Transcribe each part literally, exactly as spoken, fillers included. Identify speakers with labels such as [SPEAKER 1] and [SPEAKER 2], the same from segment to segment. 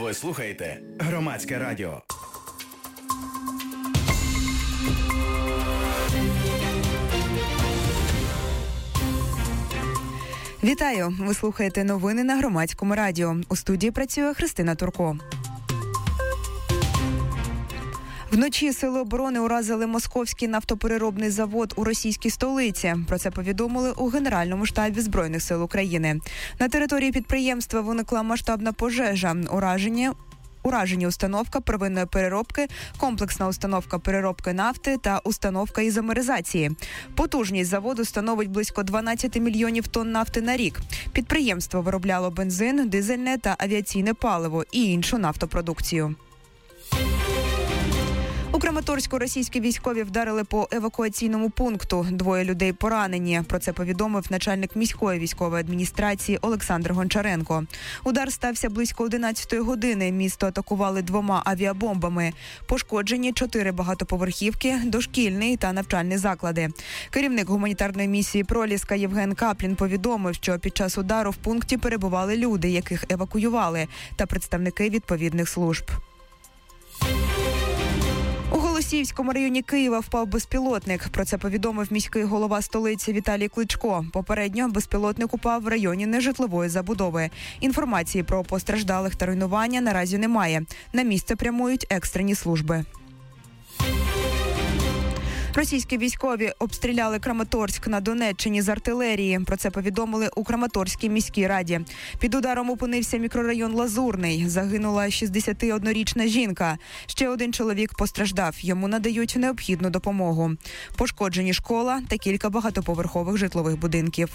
[SPEAKER 1] Ви слухаєте Громадське радіо.
[SPEAKER 2] Вітаю! Ви слухаєте новини на Громадському радіо. У студії працює Христина Турко. Вночі Сили оборони уразили Московський нафтопереробний завод у російській столиці. Про це повідомили у Генеральному штабі Збройних сил України. На території підприємства виникла масштабна пожежа. Ураження Уражені установка первинної переробки, комплексна установка переробки нафти та установка ізомеризації. Потужність заводу становить близько дванадцять мільйонів тонн нафти на рік. Підприємство виробляло бензин, дизельне та авіаційне паливо і іншу нафтопродукцію. У Краматорську російські військові вдарили по евакуаційному пункту. Двоє людей поранені. Про це повідомив начальник міської військової адміністрації Олександр Гончаренко. Удар стався близько одинадцятої години. Місто атакували двома авіабомбами. Пошкоджені чотири багатоповерхівки, дошкільний та навчальні заклади. Керівник гуманітарної місії «Проліска» Євген Каплін повідомив, що під час удару в пункті перебували люди, яких евакуювали, та представники відповідних служб. У Голосіївському районі Києва впав безпілотник. Про це повідомив міський голова столиці Віталій Кличко. Попередньо безпілотник упав в районі нежитлової забудови. Інформації про постраждалих та руйнування наразі немає. На місце прямують екстрені служби. Російські військові обстріляли Краматорськ на Донеччині з артилерії. Про це повідомили у Краматорській міській раді. Під ударом опинився мікрорайон Лазурний. Загинула шістдесятиоднорічна жінка. Ще один чоловік постраждав. Йому надають необхідну допомогу. Пошкоджені школа та кілька багатоповерхових житлових будинків.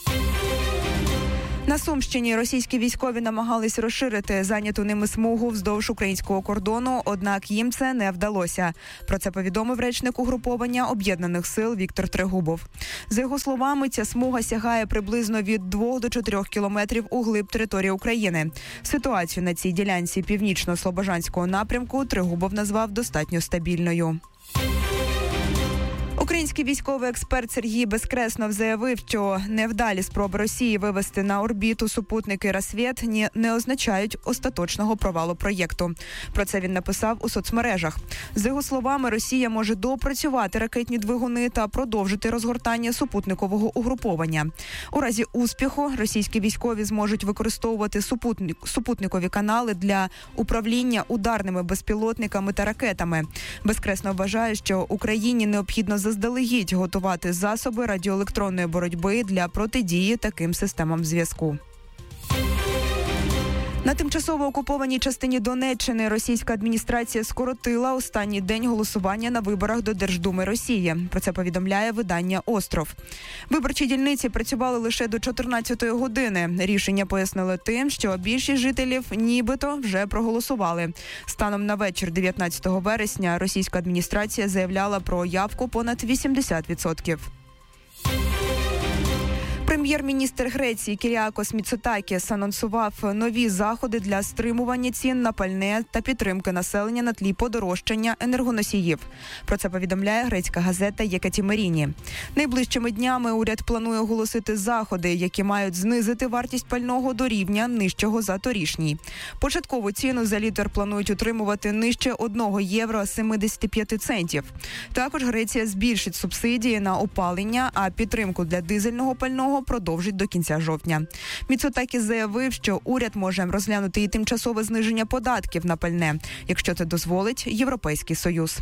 [SPEAKER 2] На Сумщині російські військові намагались розширити зайняту ними смугу вздовж українського кордону, однак їм це не вдалося. Про це повідомив речник угруповання Об'єднаних сил Віктор Трегубов. За його словами, ця смуга сягає приблизно від двох до чотирьох кілометрів у глиб території України. Ситуацію на цій ділянці північно-слобожанського напрямку Трегубов назвав достатньо стабільною. Український військовий експерт Сергій Безкреснов заявив, що невдалі спроби Росії вивести на орбіту супутники «Рассвєт» не означають остаточного провалу проєкту. Про це він написав у соцмережах. За його словами, Росія може доопрацювати ракетні двигуни та продовжити розгортання супутникового угруповання. У разі успіху російські військові зможуть використовувати супутник, супутникові канали для управління ударними безпілотниками та ракетами. Безкреснов вважає, що Україні необхідно заздалегідь готувати засоби радіоелектронної боротьби для протидії таким системам зв'язку. На тимчасово окупованій частині Донеччини російська адміністрація скоротила останній день голосування на виборах до Держдуми Росії. Про це повідомляє видання «Остров». Виборчі дільниці працювали лише до чотирнадцятої години. Рішення пояснили тим, що більшість жителів нібито вже проголосували. Станом на вечір дев'ятнадцятого вересня російська адміністрація заявляла про явку понад вісімдесят відсотків. Прем'єр-міністр Греції Кіріакос Міцотакіс анонсував нові заходи для стримування цін на пальне та підтримки населення на тлі подорожчання енергоносіїв. Про це повідомляє грецька газета «Єкатімеріні». Найближчими днями уряд планує оголосити заходи, які мають знизити вартість пального до рівня нижчого за торішній. Початкову ціну за літр планують утримувати нижче одного євро сімдесят п'ять центів. Також Греція збільшить субсидії на опалення, а підтримку для дизельного пального продовжить до кінця жовтня. Міцотакіс заявив, що уряд може розглянути і тимчасове зниження податків на пальне, якщо це дозволить Європейський Союз.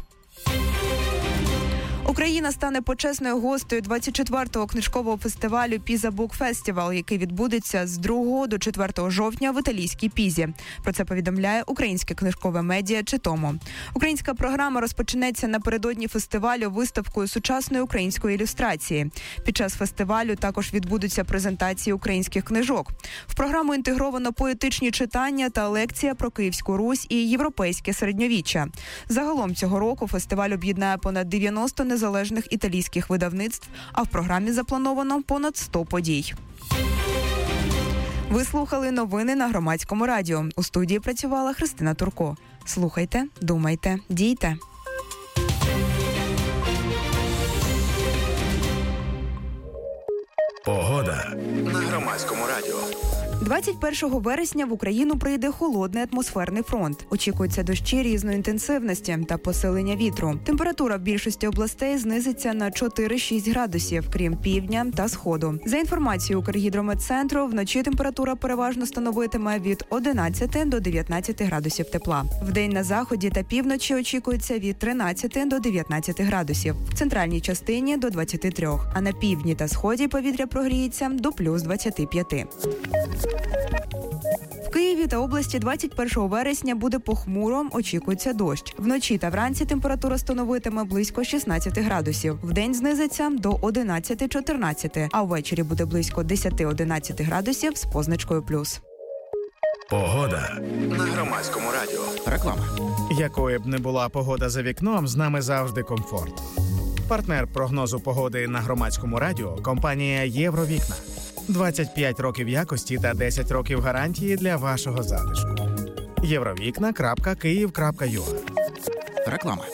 [SPEAKER 2] Україна стане почесною гостею двадцять четвертого книжкового фестивалю «Піза Бук Фестивал», який відбудеться з другого до четвертого жовтня в італійській Пізі. Про це повідомляє українське книжкове медіа «Читомо». Українська програма розпочнеться напередодні фестивалю виставкою сучасної української ілюстрації. Під час фестивалю також відбудуться презентації українських книжок. В програму інтегровано поетичні читання та лекція про Київську Русь і європейське середньовіччя. Загалом цього року фестиваль об'єднає понад дев'яносто незалежних італійських видавництв, а в програмі заплановано понад сто подій. Ви слухали новини на Громадському радіо. У студії працювала Христина Турко. Слухайте, думайте, дійте.
[SPEAKER 1] Погода на Громадському радіо.
[SPEAKER 2] двадцять першого вересня в Україну прийде холодний атмосферний фронт. Очікуються дощі різної інтенсивності та посилення вітру. Температура в більшості областей знизиться на чотири-шість градусів, крім півдня та сходу. За інформацією Укргідрометцентру, вночі температура переважно становитиме від одинадцяти до дев'ятнадцяти градусів тепла. Вдень на заході та півночі очікується від тринадцяти до дев'ятнадцяти градусів. В центральній частині до двадцяти трьох, а на півдні та сході повітря прогріється до плюс двадцяти п'яти. В Києві та області двадцять першого вересня буде похмуро, очікується дощ. Вночі та вранці температура становитиме близько шістнадцяти градусів. Вдень знизиться до одинадцяти-чотирнадцяти, а ввечері буде близько десяти-одинадцяти градусів з позначкою плюс.
[SPEAKER 1] Погода на Громадському радіо.
[SPEAKER 3] Реклама. Якою б не була погода за вікном, з нами завжди комфорт. Партнер прогнозу погоди на Громадському радіо – компанія «Євровікна». двадцять п'ять років якості та десять років гарантії для вашого затишку. євровікна крапка київ крапка ю а.
[SPEAKER 1] Реклама.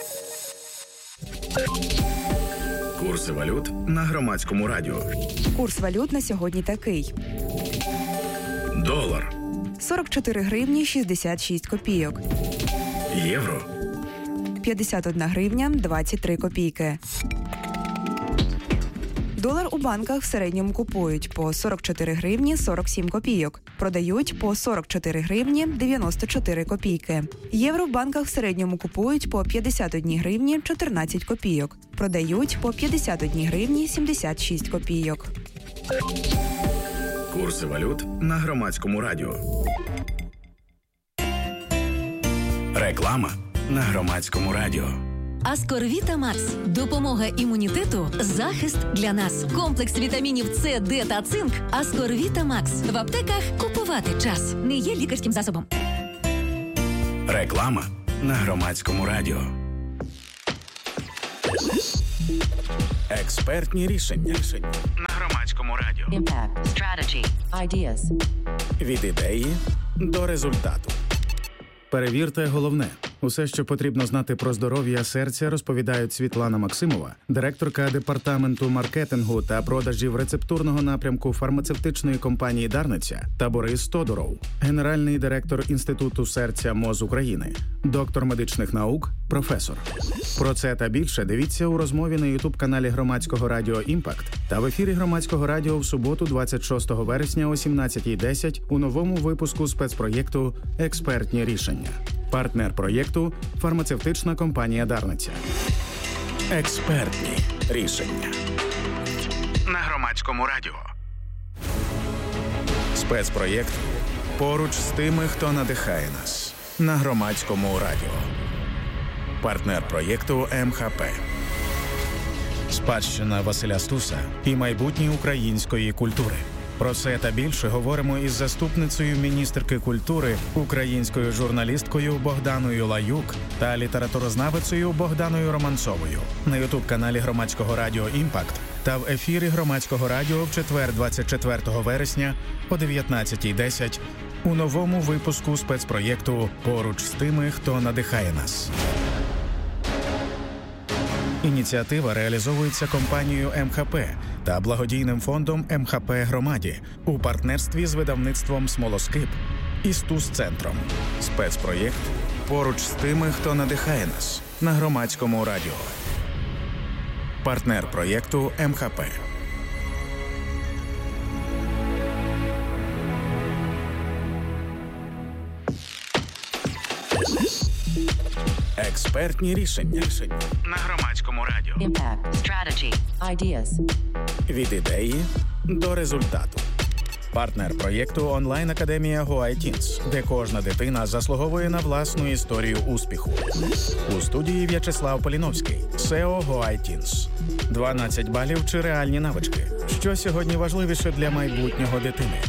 [SPEAKER 1] Курси валют на Громадському радіо.
[SPEAKER 2] Курс валют на сьогодні такий.
[SPEAKER 1] Долар.
[SPEAKER 2] сорок чотири гривні шістдесят шість копійок.
[SPEAKER 1] Євро.
[SPEAKER 2] п'ятдесят одна гривня двадцять три копійки. Долар у банках в середньому купують по сорок чотири гривні сорок сім копійок. Продають по сорок чотири гривні дев'яносто чотири копійки. Євро в банках в середньому купують по п'ятдесят одна гривні чотирнадцять копійок. Продають по п'ятдесят одна гривні сімдесят шість копійок.
[SPEAKER 1] Курси валют на Громадському радіо. Реклама на Громадському радіо.
[SPEAKER 4] Аскорвіта Макс. Допомога імунітету, захист для нас. Комплекс вітамінів С, Д та цинк. Аскорвіта Макс. В аптеках купувати час. Не є лікарським засобом.
[SPEAKER 1] Реклама на Громадському радіо. Експертні рішення. Рішення на Громадському радіо.
[SPEAKER 5] Impact. Strategy. Ideas.
[SPEAKER 3] Від ідеї до результату. Перевірте головне. Усе, що потрібно знати про здоров'я серця, розповідають Світлана Максимова, директорка департаменту маркетингу та продажів рецептурного напрямку фармацевтичної компанії «Дарниця», та Борис Тодуров, генеральний директор Інституту серця МОЗ України, доктор медичних наук, професор. Про це та більше дивіться у розмові на ютуб-каналі Громадського радіо «Імпакт» та в ефірі Громадського радіо в суботу двадцять шостого вересня о сімнадцятій десять у новому випуску спецпроєкту «Експертні рішення». Партнер проєкту – фармацевтична компанія «Дарниця».
[SPEAKER 1] Експертні рішення на Громадському радіо.
[SPEAKER 3] Спецпроєкт «Поруч з тими, хто надихає нас» на Громадському радіо. Партнер проєкту ем ха пе. Спадщина Василя Стуса і майбутнє української культури. Про це та більше говоримо із заступницею міністерки культури, українською журналісткою Богданою Лаюк та літературознавицею Богданою Романцовою на ютуб-каналі Громадського радіо «Імпакт» та в ефірі Громадського радіо в четвер двадцять четвертого вересня о дев'ятнадцятій десять у новому випуску спецпроєкту «Поруч з тими, хто надихає нас». Ініціатива реалізовується компанією ем ха пе та благодійним фондом ем ха пе «Громаді» у партнерстві з видавництвом «Смолоскип» і «Стус-центром». Спецпроєкт «Поруч з тими, хто надихає нас» на Громадському радіо. Партнер проєкту ем ха пе.
[SPEAKER 1] Експертні рішення на Громадському радіо.
[SPEAKER 5] Impact. Strategy. Ideas.
[SPEAKER 3] Від ідеї до результату. Партнер проєкту – онлайн-академія «Гоайтінс», де кожна дитина заслуговує на власну історію успіху. У студії В'ячеслав Поліновський, сео «Гоайтінс». дванадцять балів чи реальні навички. Що сьогодні важливіше для майбутнього дитини?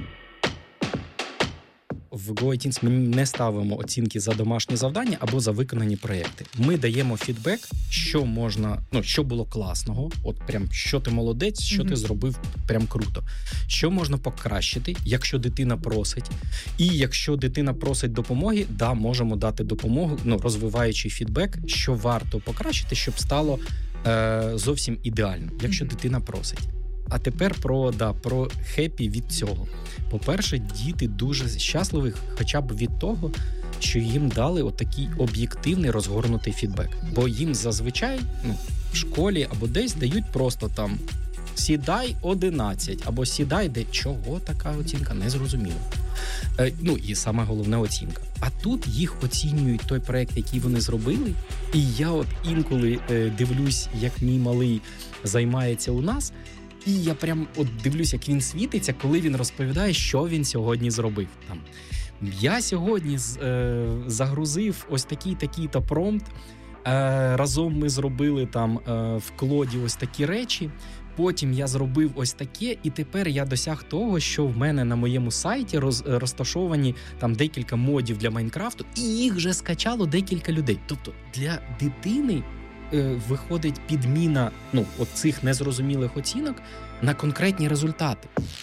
[SPEAKER 6] В GoITeens ми не ставимо оцінки за домашні завдання або за виконані проєкти. Ми даємо фідбек, що можна, ну, що було класного, от прям, що ти молодець, що mm-hmm. ти зробив прям круто. Що можна покращити, якщо дитина просить. І якщо дитина просить допомоги, да, можемо дати допомогу, ну, розвиваючи фідбек, що варто покращити, щоб стало е, зовсім ідеально, якщо mm-hmm. дитина просить. А тепер про, да, про хеппі від цього. По-перше, діти дуже щасливі хоча б від того, що їм дали отакий об'єктивний розгорнутий фідбек. Бо їм зазвичай ну, в школі або десь дають просто там сідай одинадцять, або сідай, де чого така оцінка, не зрозуміло. Е, ну і саме головне оцінка. А тут їх оцінюють той проект, який вони зробили, і я от інколи е, дивлюсь, як мій малий займається у нас, і я прям от дивлюсь, як він світиться, коли він розповідає, що він сьогодні зробив. Там, я сьогодні е, загрузив ось такий-такий-то промпт, е, разом ми зробили там е, в клоді ось такі речі, потім я зробив ось таке, і тепер я досяг того, що в мене на моєму сайті роз, розташовані там декілька модів для Майнкрафту, і їх вже скачало декілька людей. Тобто для дитини е, виходить підміна ну, от цих незрозумілих оцінок на конкретні результати.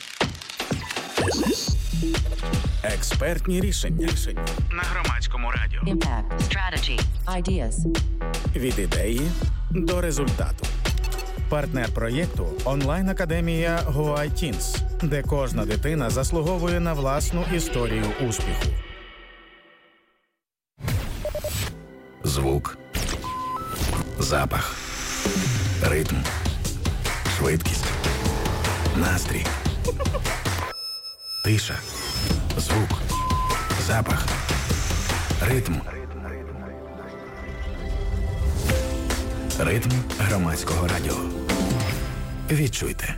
[SPEAKER 1] Експертні рішення. рішення на Громадському радіо.
[SPEAKER 5] Impact. Strategy. Ideas.
[SPEAKER 1] Від ідеї до результату. Партнер проєкту – онлайн-академія GoITeens, де кожна дитина заслуговує на власну історію успіху. Звук, запах, ритм, швидкість, настрій, тиша, звук, запах, ритм. Ритм Громадського радіо. Відчуйте.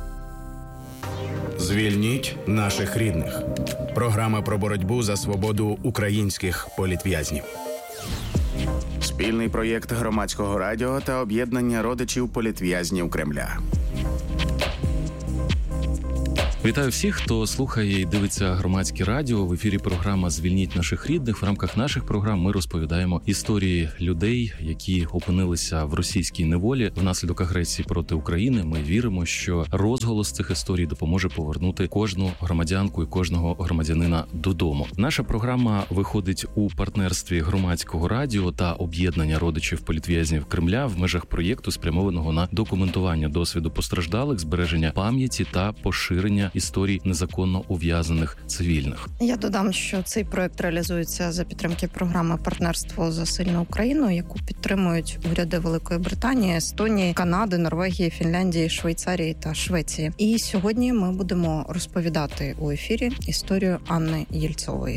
[SPEAKER 1] Звільніть наших рідних. Програма про боротьбу за свободу українських політв'язнів. Спільний проєкт Громадського радіо та об'єднання родичів політв'язнів Кремля.
[SPEAKER 7] Вітаю всіх, хто слухає і дивиться Громадське радіо. В ефірі програма «Звільніть наших рідних». В рамках наших програм ми розповідаємо історії людей, які опинилися в російській неволі внаслідок агресії проти України. Ми віримо, що розголос цих історій допоможе повернути кожну громадянку і кожного громадянина додому. Наша програма виходить у партнерстві Громадського радіо та об'єднання родичів політв'язнів Кремля в межах проєкту, спрямованого на документування досвіду постраждалих, збереження пам'яті та поширення історій незаконно ув'язаних цивільних.
[SPEAKER 8] Я додам, що цей проект реалізується за підтримки програми «Партнерство за сильну Україну», яку підтримують уряди Великої Британії, Естонії, Канади, Норвегії, Фінляндії, Швейцарії та Швеції. І сьогодні ми будемо розповідати у ефірі історію Анни Єльцової.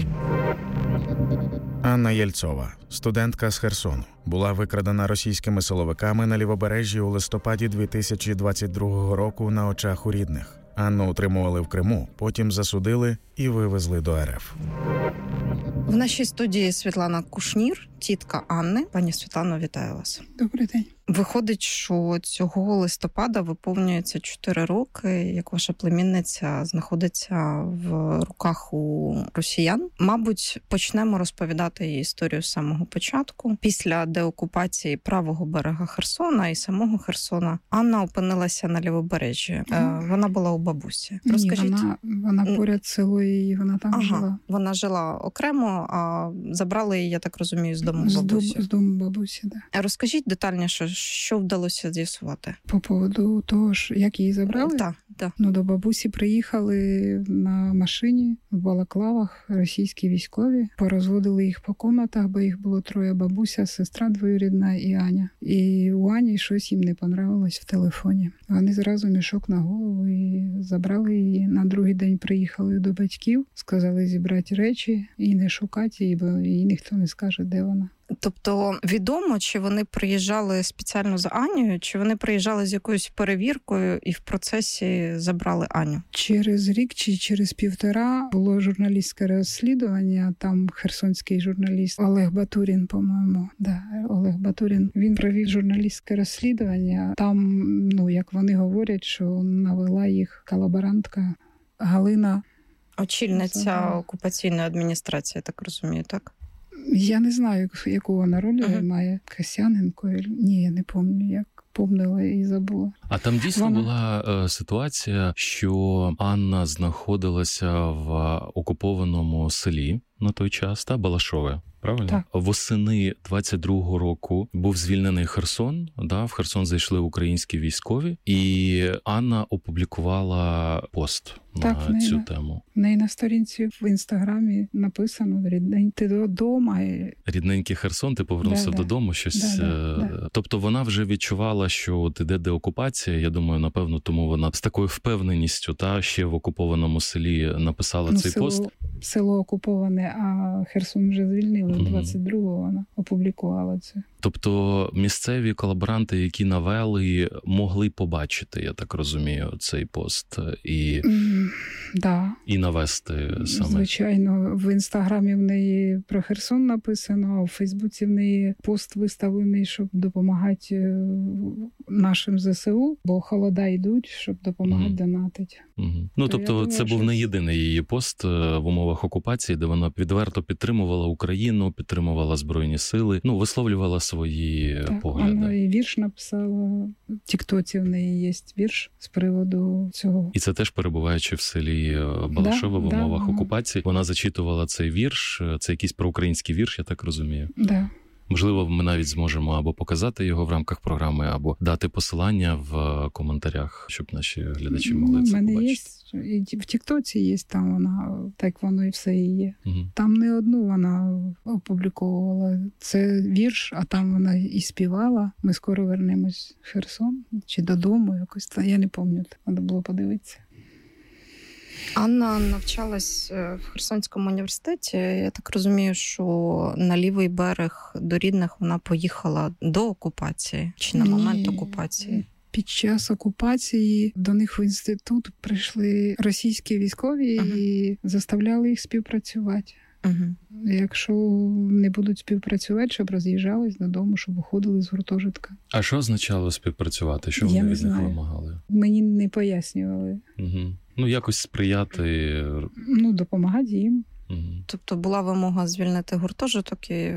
[SPEAKER 3] Анна Єльцова, студентка з Херсону, була викрадена російськими силовиками на Лівобережжі у листопаді дві тисячі двадцять другого року на очах у рідних. Анну утримували в Криму, потім засудили і вивезли до ер еф.
[SPEAKER 8] В нашій студії Світлана Кушнір, тітка Анни. Пані Світлано, вітаю вас.
[SPEAKER 9] Добрий день.
[SPEAKER 8] Виходить, що цього листопада виповнюється чотири роки, як ваша племінниця знаходиться в руках у росіян. Мабуть, почнемо розповідати її історію з самого початку. Після деокупації правого берега Херсона і самого Херсона Анна опинилася на Лівобережжі. Mm. Вона була у бабусі. Розкажіть.
[SPEAKER 9] Ні, вона, вона поряд село і вона там
[SPEAKER 8] ага,
[SPEAKER 9] жила.
[SPEAKER 8] Вона жила окремо, а забрали її, я так розумію, з дому
[SPEAKER 9] з
[SPEAKER 8] бабусі.
[SPEAKER 9] З дому бабусі, да.
[SPEAKER 8] Розкажіть детальніше, що вдалося з'ясувати?
[SPEAKER 9] По поводу того ж, як її забрали?
[SPEAKER 8] Так, так.
[SPEAKER 9] Ну, до бабусі приїхали на машині в балаклавах російські військові, порозводили їх по комнатах, бо їх було троє: бабуся, сестра двоюрідна і Аня. І у Ані щось їм не понравилось в телефоні. Вони зразу мішок на голову і забрали її. На другий день приїхали до батьків, сказали зібрати речі і не шукати її, бо їй ніхто не скаже, де вона.
[SPEAKER 8] Тобто відомо, чи вони приїжджали спеціально за Анею, чи вони приїжджали з якоюсь перевіркою і в процесі забрали Аню?
[SPEAKER 9] Через рік чи через півтора було журналістське розслідування, там херсонський журналіст Олег Батурін, по-моєму. Да, Олег Батурін. Він провів журналістське розслідування. Там, ну, як вони говорять, що навела їх колаборантка Галина.
[SPEAKER 8] Очільниця Забрала. окупаційної адміністрації, так розумію, так?
[SPEAKER 9] Я не знаю, яку вона роль uh-huh. має. Касяненко? Ні, я не пам'ятаю, як помнила і забула.
[SPEAKER 7] А там дійсно вона... була е, ситуація, що Анна знаходилася в окупованому селі, на той час, та Балашове. Правильно?
[SPEAKER 9] Так.
[SPEAKER 7] Восени двадцять другого року був звільнений Херсон, да, в Херсон зайшли українські військові, і Анна опублікувала пост
[SPEAKER 9] так,
[SPEAKER 7] на цю
[SPEAKER 9] на,
[SPEAKER 7] тему.
[SPEAKER 9] В неї на сторінці в Інстаграмі написано «Рідненький додому».
[SPEAKER 7] Рідненький Херсон, ти повернувся
[SPEAKER 9] да,
[SPEAKER 7] додому, щось.
[SPEAKER 9] Да, да, да.
[SPEAKER 7] Тобто вона вже відчувала, що от іде деокупація, я думаю, напевно, тому вона з такою впевненістю, та, ще в окупованому селі написала
[SPEAKER 9] ну,
[SPEAKER 7] цей
[SPEAKER 9] село,
[SPEAKER 7] пост.
[SPEAKER 9] Село окуповане, а Херсон вже звільнили. двадцять другого вона опублікувала це.
[SPEAKER 7] Тобто місцеві колаборанти, які навели, могли побачити, я так розумію, цей пост і,
[SPEAKER 9] mm, да.
[SPEAKER 7] і навести саме.
[SPEAKER 9] Звичайно, в Інстаграмі в неї про Херсон написано, а в Фейсбуці в неї пост виставлений, щоб допомагати нашим ЗСУ, бо холода йдуть, щоб допомагати mm. донатити.
[SPEAKER 7] Mm-hmm. Ну,
[SPEAKER 9] То
[SPEAKER 7] тобто
[SPEAKER 9] думаю,
[SPEAKER 7] це був
[SPEAKER 9] що...
[SPEAKER 7] не єдиний її пост в умовах окупації, де вона відверто підтримувала Україну, підтримувала Збройні Сили, ну, висловлювала свої
[SPEAKER 9] так,
[SPEAKER 7] погляди.
[SPEAKER 9] Вона і вірш написала, в Тіктоці в неї є вірш з приводу цього.
[SPEAKER 7] І це теж перебуваючи в селі Балашове,
[SPEAKER 9] да,
[SPEAKER 7] в умовах
[SPEAKER 9] да,
[SPEAKER 7] окупації. Вона зачитувала цей вірш, це якийсь проукраїнський вірш, я так розумію.
[SPEAKER 9] Да.
[SPEAKER 7] Можливо, ми навіть зможемо або показати його в рамках програми, або дати посилання в коментарях, щоб наші глядачі могли
[SPEAKER 9] ну,
[SPEAKER 7] це
[SPEAKER 9] мене
[SPEAKER 7] побачити.
[SPEAKER 9] Є, і в Тіктоці є, там вона, так воно і все і є.
[SPEAKER 7] Угу.
[SPEAKER 9] Там не одну вона опубліковувала. Це вірш, а там вона і співала. Ми скоро вернемось в Херсон чи додому якось. Я не пам'ятаю, треба було подивитися.
[SPEAKER 8] Анна навчалась в Херсонському університеті. Я так розумію, що на лівий берег до рідних вона поїхала до окупації чи на момент
[SPEAKER 9] Ні.
[SPEAKER 8] окупації?
[SPEAKER 9] Під час окупації до них в інститут прийшли російські військові uh-huh. і заставляли їх співпрацювати.
[SPEAKER 8] Uh-huh.
[SPEAKER 9] Якщо не будуть співпрацювати, щоб роз'їжджались додому, щоб виходили з гуртожитка.
[SPEAKER 7] А що означало співпрацювати? Що
[SPEAKER 9] Я
[SPEAKER 7] вони
[SPEAKER 9] не
[SPEAKER 7] від них
[SPEAKER 9] знаю.
[SPEAKER 7] вимагали?
[SPEAKER 9] Мені не пояснювали.
[SPEAKER 7] Угу. Ну, якось сприяти.
[SPEAKER 9] Ну, допомагати їм.
[SPEAKER 7] Угу.
[SPEAKER 8] Тобто була вимога звільнити гуртожиток, і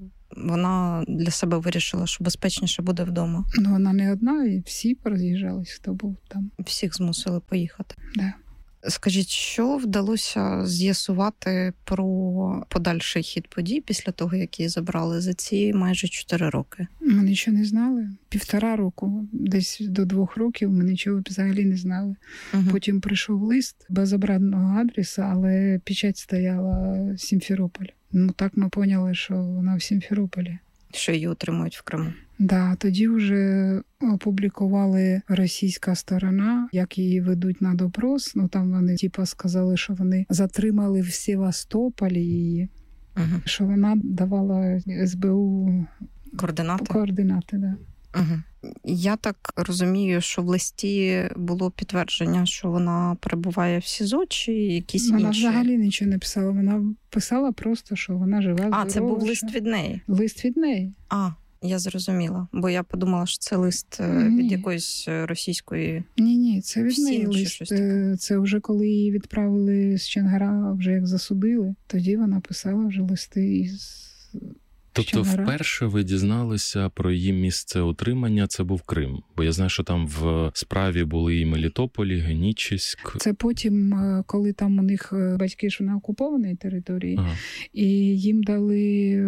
[SPEAKER 8] вона для себе вирішила, що безпечніше буде вдома.
[SPEAKER 9] Ну, вона не одна, і всі роз'їжджались, хто був там.
[SPEAKER 8] Всіх змусили поїхати.
[SPEAKER 9] Да.
[SPEAKER 8] Скажіть, що вдалося з'ясувати про подальший хід подій після того, як її забрали за ці майже чотири роки?
[SPEAKER 9] Ми нічого не знали. Півтора року, десь до двох років ми нічого взагалі не знали. Угу. Потім прийшов лист без обратного адресу, але печать стояла Сімферополь. Ну так ми поняли, що вона в Сімферополі.
[SPEAKER 8] Що її отримують в Криму.
[SPEAKER 9] Да, тоді вже опублікували російська сторона, як її ведуть на допрос. Ну там вони типа сказали, що вони затримали в Севастополі її,
[SPEAKER 8] угу.
[SPEAKER 9] що вона давала ес бе у
[SPEAKER 8] координати.
[SPEAKER 9] Координати, да.
[SPEAKER 8] Угу. Я так розумію, що в листі було підтвердження, що вона перебуває в СІЗО чи якісь
[SPEAKER 9] вона
[SPEAKER 8] інші?
[SPEAKER 9] Вона взагалі нічого не писала. Вона писала просто, що вона жива, здорова.
[SPEAKER 8] А, це був лист від неї?
[SPEAKER 9] Лист від неї.
[SPEAKER 8] А, я зрозуміла. Бо я подумала, що це лист
[SPEAKER 9] ні.
[SPEAKER 8] від якоїсь російської...
[SPEAKER 9] Ні-ні, це від неї лист. Це вже коли її відправили з Чонгара, вже як засудили, тоді вона писала вже листи із...
[SPEAKER 7] Тобто вперше ви дізналися про її місце утримання, це був Крим? Бо я знаю, що там в справі були і Мелітополі, Генічеськ.
[SPEAKER 9] Це потім, коли там у них батьки ж на окупованій території, ага. і їм дали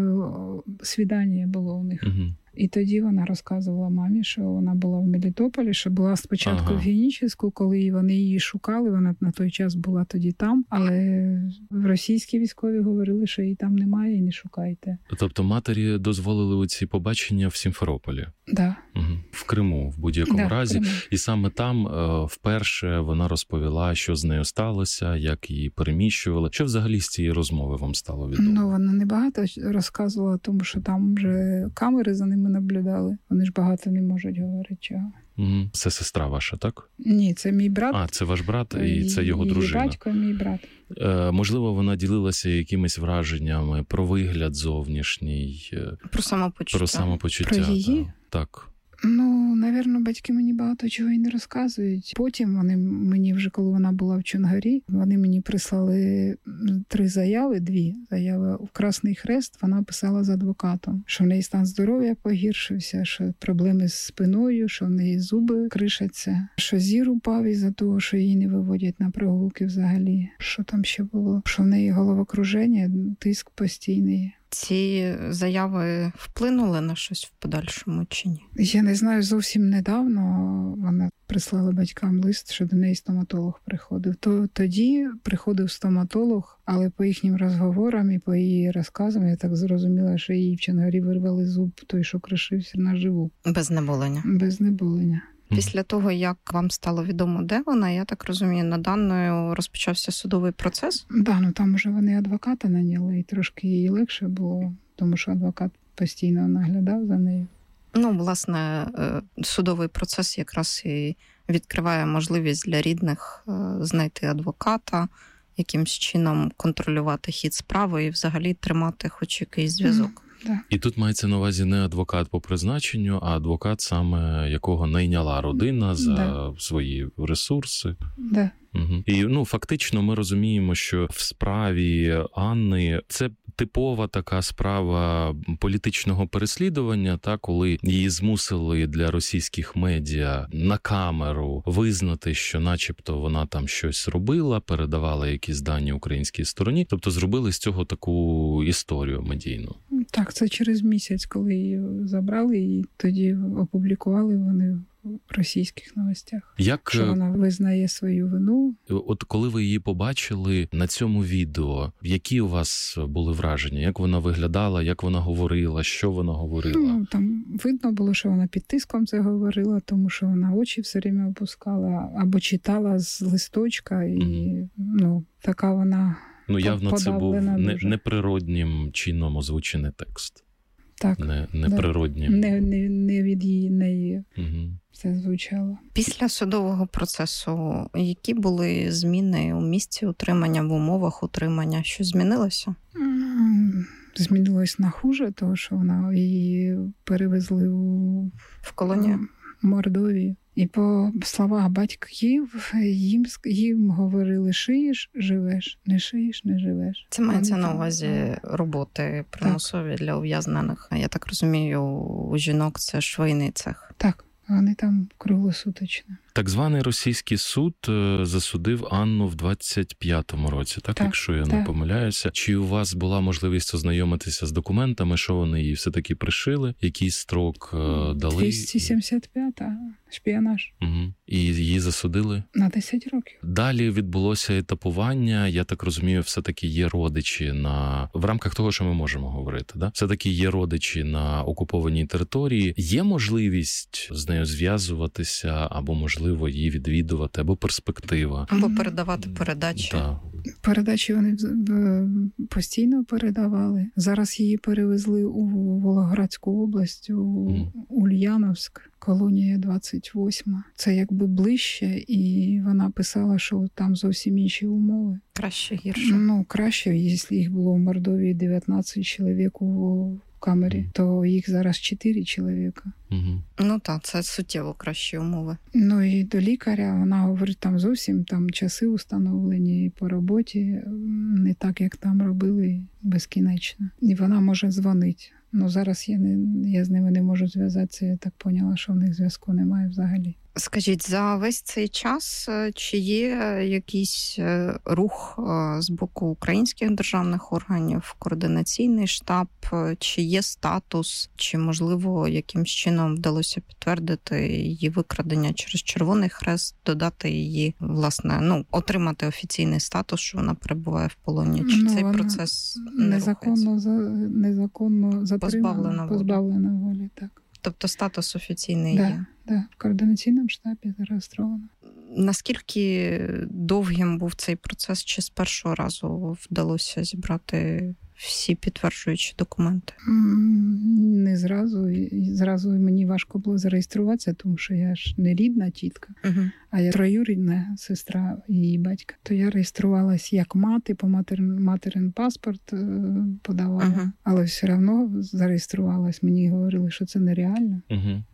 [SPEAKER 9] свідання було у них.
[SPEAKER 7] Угу.
[SPEAKER 9] І тоді вона розказувала мамі, що вона була в Мелітополі, що була спочатку ага. в Генічеську, коли вони її шукали, вона на той час була тоді там, але російські військові говорили, що її там немає і не шукайте.
[SPEAKER 7] Тобто матері дозволили оці побачення в Сімферополі?
[SPEAKER 9] Да.
[SPEAKER 7] Угу. В Криму, в будь-якому
[SPEAKER 9] да,
[SPEAKER 7] разі.
[SPEAKER 9] В Криму.
[SPEAKER 7] І саме там е, вперше вона розповіла, що з нею сталося, як її переміщували. Що взагалі з цієї розмови вам стало відомо?
[SPEAKER 9] Ну, вона не багато розказувала, тому що там вже камери за ними наблюдали. Вони ж багато не можуть говорити чого.
[SPEAKER 7] Угу. Це сестра ваша, так?
[SPEAKER 9] Ні, це мій брат.
[SPEAKER 7] А, це ваш брат і це його
[SPEAKER 9] її
[SPEAKER 7] дружина.
[SPEAKER 9] Батько, мій брат.
[SPEAKER 7] Е, можливо, вона ділилася якимись враженнями про вигляд зовнішній.
[SPEAKER 8] Про самопочуття.
[SPEAKER 7] Про самопочуття.
[SPEAKER 9] Про її?
[SPEAKER 7] Так.
[SPEAKER 9] Ну, Ну, навірно, батьки мені багато чого і не розказують. Потім вони мені вже, коли вона була в Чонгарі, вони мені прислали три заяви, дві заяви в Красний Хрест. Вона писала з адвокатом, що в неї стан здоров'я погіршився, що проблеми з спиною, що в неї зуби кришаться, що зір упав із-за того, що її не виводять на прогулки взагалі. Що там ще було? Що в неї головокруження, тиск постійний.
[SPEAKER 8] Ці заяви вплинули на щось в подальшому чи ні?
[SPEAKER 9] Я не знаю, зовсім недавно вона прислала батькам лист, що до неї стоматолог приходив. То тоді приходив стоматолог, але по їхнім розговорам і по її розказам я так зрозуміла, що їй в Чонгарі вирвали зуб той, що кришився наживу.
[SPEAKER 8] Без знеболення?
[SPEAKER 9] Без знеболення.
[SPEAKER 8] Після того, як вам стало відомо, де вона, я так розумію, над Анною розпочався судовий процес?
[SPEAKER 9] Да, ну там вже вони адвоката наняли, і трошки їй легше було, тому що адвокат постійно наглядав за нею.
[SPEAKER 8] Ну, власне, судовий процес якраз і відкриває можливість для рідних знайти адвоката, якимсь чином контролювати хід справи і взагалі тримати хоч якийсь зв'язок.
[SPEAKER 9] Да.
[SPEAKER 7] І тут мається на увазі не адвокат по призначенню, а адвокат, саме якого найняла родина за да. свої ресурси.
[SPEAKER 9] Да.
[SPEAKER 7] Угу. І, ну, фактично ми розуміємо, що в справі Анни це типова така справа політичного переслідування, та коли її змусили для російських медіа на камеру визнати, що начебто вона там щось робила, передавала якісь дані українській стороні, тобто зробили з цього таку історію медійну.
[SPEAKER 9] Так, це через місяць, коли її забрали, і тоді опублікували вони в російських новостях,
[SPEAKER 7] як
[SPEAKER 9] що вона визнає свою вину.
[SPEAKER 7] От коли ви її побачили на цьому відео, які у вас були враження? Як вона виглядала, як вона говорила, що вона говорила?
[SPEAKER 9] Ну, там видно було, що вона під тиском це говорила, тому що вона очі все время опускала або читала з листочка, і mm. ну, така вона
[SPEAKER 7] Ну, явно це був не,
[SPEAKER 9] дуже.
[SPEAKER 7] неприроднім чином озвучений текст.
[SPEAKER 9] Так.
[SPEAKER 7] Не, неприроднім.
[SPEAKER 9] Не, не, не від її неї
[SPEAKER 7] угу.
[SPEAKER 9] це звучало.
[SPEAKER 8] Після судового процесу які були зміни у місці утримання, в умовах утримання? Що змінилося?
[SPEAKER 9] Змінилось на хуже, тому що вона її перевезли у...
[SPEAKER 8] в колонію?
[SPEAKER 9] В Мордовію. І по словах батьків, їм, їм говорили, шиєш – живеш, не шиєш – не живеш.
[SPEAKER 8] Це мається на увазі роботи примусові так. для ув'язнених. Я так розумію, у жінок це швейний цех.
[SPEAKER 9] Так, вони там круглосуточно.
[SPEAKER 7] Так званий російський суд засудив Анну в двадцять п'ятому році, так, так якщо я так. не помиляюся. Чи у вас була можливість ознайомитися з документами, що вони їй все-таки пришили? Який строк дали?
[SPEAKER 9] двісті сімдесят п'ята шпіонаж.
[SPEAKER 7] Угу. І її засудили?
[SPEAKER 9] На десять років.
[SPEAKER 7] Далі відбулося етапування. Я так розумію, все-таки є родичі на... В рамках того, що ми можемо говорити, да? Все-таки є родичі на окупованій території. Є можливість з нею зв'язуватися або, можливо, її відвідувати, або перспектива?
[SPEAKER 8] Або передавати передачі.
[SPEAKER 7] Да.
[SPEAKER 9] Передачі вони постійно передавали. Зараз її перевезли у Волгоградську область, у mm. Ульяновськ, колонія двадцять восьма. Це якби ближче, і вона писала, що там зовсім інші умови.
[SPEAKER 8] Краще, гірше?
[SPEAKER 9] Ну, краще, якщо їх було в Мордовії дев'ятнадцять чоловік у камері, mm. то їх зараз чотири чоловіка.
[SPEAKER 7] Mm-hmm.
[SPEAKER 8] Ну так, це суттєво кращі умови.
[SPEAKER 9] Ну і до лікаря вона говорить, там зовсім там часи установлені по роботі, не так, як там робили безкінечно. І вона може дзвонити. Ну зараз я, не, я з ними не можу зв'язатися, я так поняла, що в них зв'язку немає взагалі.
[SPEAKER 8] Скажіть, за весь цей час чи є якийсь рух з боку українських державних органів, координаційний штаб, чи є статус, чи, можливо, якимсь чином вдалося підтвердити її викрадення через Червоний Хрест, додати її, власне, ну, отримати офіційний статус, що вона перебуває в полоні? Чи ну, цей процес не
[SPEAKER 9] незаконно, за, незаконно затримана,
[SPEAKER 8] позбавлена,
[SPEAKER 9] позбавлена волі, так.
[SPEAKER 8] Тобто статус офіційний
[SPEAKER 9] да,
[SPEAKER 8] є?
[SPEAKER 9] Да, в координаційному штабі зареєстровано.
[SPEAKER 8] Наскільки довгим був цей процес, чи з першого разу вдалося зібрати всі підтверджуючі документи?
[SPEAKER 9] Не зразу. І зразу мені важко було зареєструватися, тому що я ж не рідна тітка, uh-huh. а я троюрідна сестра її батька. То я реєструвалась як мати, по материн, материн паспорт подавала, uh-huh. але все одно зареєструвалась. Мені говорили, що це нереально.
[SPEAKER 7] Uh-huh.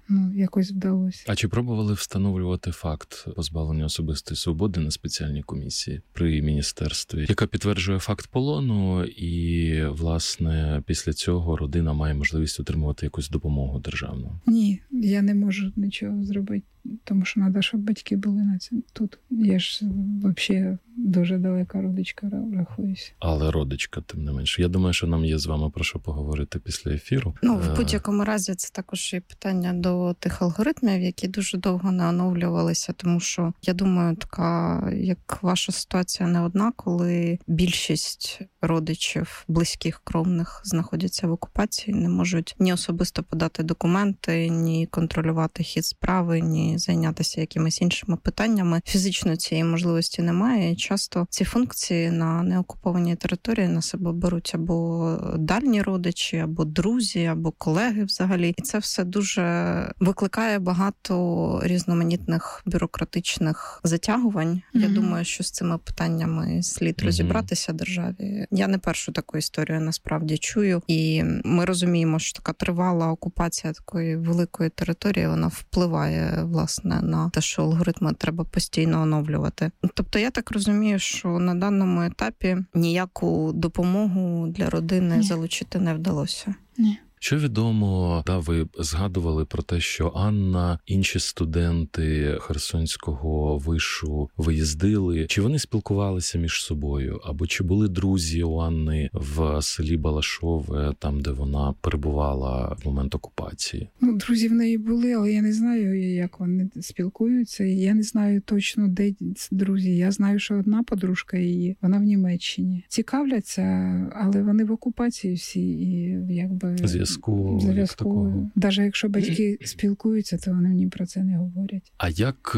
[SPEAKER 9] ну, якось вдалося.
[SPEAKER 7] А чи пробували встановлювати факт позбавлення особистої свободи на спеціальній комісії при міністерстві, яка підтверджує факт полону, і, власне, після цього родина має можливість отримувати якусь допомогу державну?
[SPEAKER 9] Ні, я не можу нічого зробити, тому що треба, щоб батьки були на цьому тут. Я ж взагалі дуже далека родичка рахуюсь.
[SPEAKER 7] Але родичка, тим не менше. Я думаю, що нам є з вами про що поговорити після ефіру.
[SPEAKER 8] Ну, в будь-якому разі, це також і питання до тих алгоритмів, які дуже довго не оновлювалися, тому що, я думаю, така, як ваша ситуація не одна, коли більшість родичів, близьких, кровних знаходяться в окупації, не можуть ні особисто подати документи, ні контролювати хід справи, ні зайнятися якимись іншими питаннями. Фізично цієї можливості немає, і часто ці функції на неокупованій території на себе беруть або дальні родичі, або друзі, або колеги взагалі. І це все дуже викликає багато різноманітних бюрократичних затягувань. Mm-hmm. Я думаю, що з цими питаннями слід mm-hmm. розібратися державі. Я не першу таку історію насправді чую. І ми розуміємо, що така тривала окупація такої великої території, вона впливає, власне, на те, що алгоритми треба постійно оновлювати. Тобто я так розумію, що на даному етапі ніяку допомогу для родини Ні. залучити не вдалося.
[SPEAKER 9] Ні.
[SPEAKER 7] Що відомо, да, ви згадували про те, що Анна, інші студенти Херсонського вишу виїздили. Чи вони спілкувалися між собою? Або чи були друзі у Анни в селі Балашове, там, де вона перебувала в момент окупації?
[SPEAKER 9] Ну, друзі в неї були, але я не знаю, як вони спілкуються. Я не знаю точно, де друзі. Я знаю, що одна подружка її, вона в Німеччині. Цікавляться, але вони в окупації всі і якби...
[SPEAKER 7] Зв'язку,
[SPEAKER 9] зв'язку. Навіть якщо батьки спілкуються, то вони мені про це не говорять.
[SPEAKER 7] А як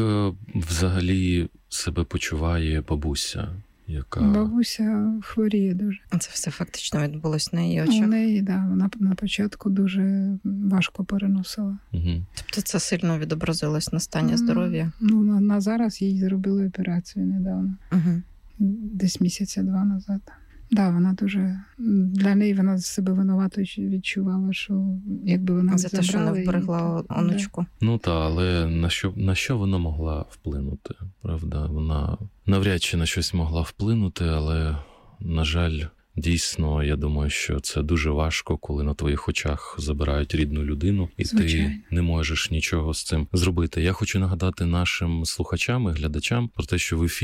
[SPEAKER 7] взагалі себе почуває бабуся? Яка...
[SPEAKER 9] Бабуся хворіє дуже.
[SPEAKER 8] Це все фактично відбулося на її очах?
[SPEAKER 9] У неї, да, вона на початку дуже важко переносила.
[SPEAKER 7] Угу.
[SPEAKER 8] Тобто це сильно відобразилось на стані здоров'я?
[SPEAKER 9] Ну, на, на зараз їй зробили операцію недавно.
[SPEAKER 8] Угу.
[SPEAKER 9] Десь місяця два назад. Да, вона дуже... Для неї вона себе винувато відчувала, що якби вона
[SPEAKER 8] за те, що не вберегла і... онучку.
[SPEAKER 7] Да. Ну так, але на що, на що вона могла вплинути, правда? Вона навряд чи на щось могла вплинути, але, на жаль, дійсно, я думаю, що це дуже важко, коли на твоїх очах забирають рідну людину, і
[SPEAKER 9] Звичайно.
[SPEAKER 7] Ти не можеш нічого з цим зробити. Я хочу нагадати нашим слухачам і глядачам про те, що в ефірі